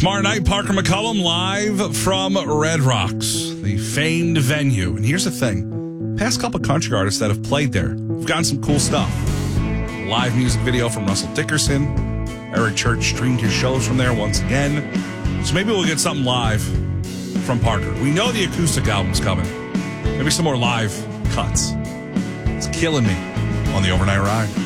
Tomorrow night, Parker McCollum live from Red Rocks, the famed venue. And here's the thing. Past couple of country artists that have played there have gotten some cool stuff. Live music video from Russell Dickerson. Eric Church streamed his shows from there once again. So maybe we'll get something live from Parker. We know the acoustic album's coming. Maybe some more live cuts. It's killing me on the Overnight Ride.